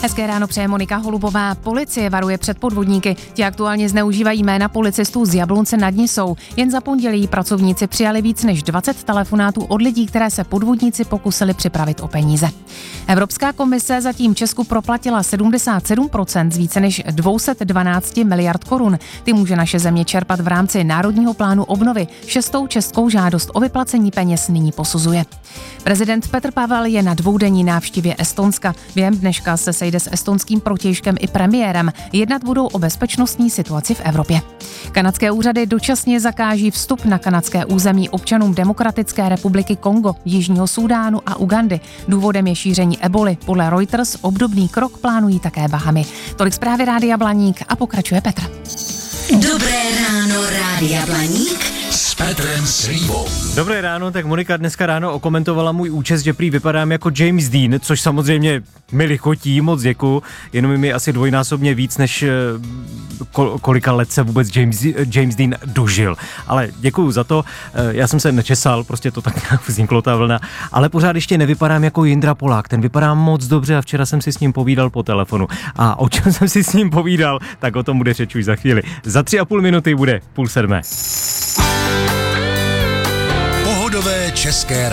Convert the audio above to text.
Hezké ráno přeje Monika Holubová. Policie varuje před podvodníky. Ti aktuálně zneužívají jména policistů z Jablonce nad Nisou. Jen za pondělí pracovníci přijali víc než 20 telefonátů od lidí, které se podvodníci pokusili připravit o peníze. Evropská komise zatím Česku proplatila 77% z více než 212 miliard korun. Ty může naše země čerpat v rámci Národního plánu obnovy. 6. českou žádost o vyplacení peněz nyní posuzuje. Prezident Petr Pavel je na dvoudenní návštěvě Estonska. Během dneška se sejde s estonským protějškem i premiérem. Jednat budou o bezpečnostní situaci v Evropě. Kanadské úřady dočasně zakáží vstup na kanadské území občanům Demokratické republiky Kongo, Jižního Súdánu a Ugandy. Důvodem je šíření eboli. Podle Reuters obdobný krok plánují také Bahamy. Tolik zprávy Rádia Blaník a pokračuje Petr. Dobré ráno, Rádia Blaník s Petrem Slívou. Dobré ráno, tak Monika dneska ráno okomentovala můj účes, že prý vypadám jako James Dean, což samozřejmě mi lichotí, moc děkuju, jenom mi asi dvojnásobně víc, než kolika let se vůbec James Dean dožil. Ale děkuju za to, já jsem se nečesal, prostě to tak nějak vzniklo ta vlna, ale pořád ještě nevypadám jako Jindra Polák, ten vypadá moc dobře a včera jsem si s ním povídal po telefonu. A o čem jsem si s ním povídal, tak o tom bude řeč už za chvíli. Za 3,5 minuty bude 6:30. Pohodové české